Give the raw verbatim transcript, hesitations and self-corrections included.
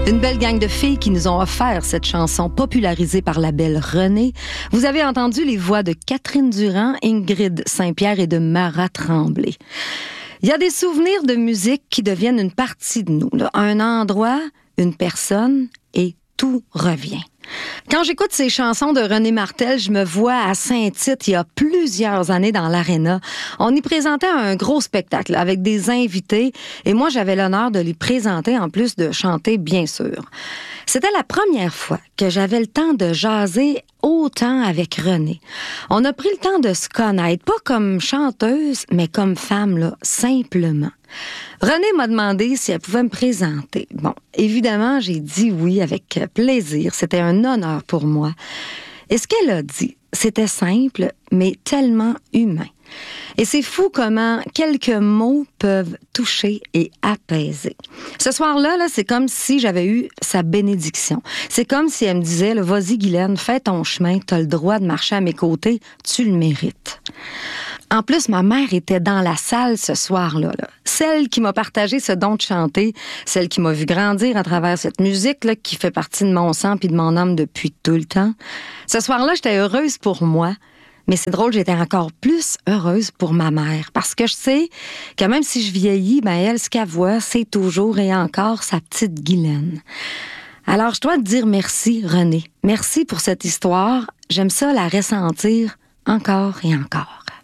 Une belle gang de filles qui nous ont offert cette chanson popularisée par la belle Renée. Vous avez entendu les voix de Catherine Durand, Ingrid Saint-Pierre et de Mara Tremblay. Il y a des souvenirs de musique qui deviennent une partie de nous, là. Un endroit, une personne et tout revient. Quand j'écoute ces chansons de René Martel, je me vois à Saint-Tite il y a plusieurs années dans l'Arena. On y présentait un gros spectacle là, avec des invités et moi j'avais l'honneur de les présenter en plus de chanter bien sûr. C'était la première fois que j'avais le temps de jaser autant avec Renée. On a pris le temps de se connaître, pas comme chanteuse, mais comme femme, là, simplement. Renée m'a demandé si elle pouvait me présenter. Bon, évidemment, j'ai dit oui avec plaisir. C'était un honneur pour moi. Et ce qu'elle a dit, c'était simple, mais tellement humain. Et c'est fou comment quelques mots peuvent toucher et apaiser. Ce soir-là, là, c'est comme si j'avais eu sa bénédiction. C'est comme si elle me disait, là, vas-y Guylaine, fais ton chemin, t'as le droit de marcher à mes côtés, tu le mérites. En plus, ma mère était dans la salle ce soir-là. Là. Celle qui m'a partagé ce don de chanter, celle qui m'a vu grandir à travers cette musique là, qui fait partie de mon sang puis de mon âme depuis tout le temps. Ce soir-là, j'étais heureuse pour moi. Mais c'est drôle, j'étais encore plus heureuse pour ma mère. Parce que je sais que même si je vieillis, ben elle, ce qu'elle voit, c'est toujours et encore sa petite Guylaine. Alors, je dois te dire merci, Renée. Merci pour cette histoire. J'aime ça la ressentir encore et encore.